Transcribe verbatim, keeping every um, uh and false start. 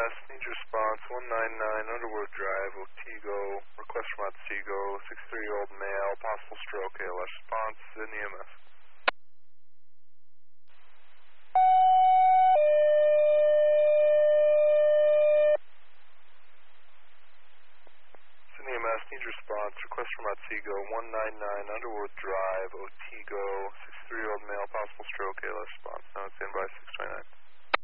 S, need your response, one nine nine Underwood Drive, Otsego, request from Otsego, sixty-three-year-old male, possible stroke, A L S response, in the E M S. In the E M S, need your response, request from Otsego, one nine nine Underwood Drive, Otsego, sixty-three-year-old male, possible stroke, A L S response, now it's in by six twenty-nine.